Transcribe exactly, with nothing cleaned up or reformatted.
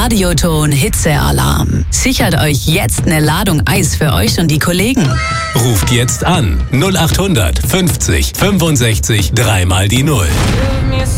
Radioton Hitzealarm. Sichert euch jetzt eine Ladung Eis für euch und die Kollegen. Ruft jetzt an null acht hundert fünfzig fünfundsechzig dreimal die Null.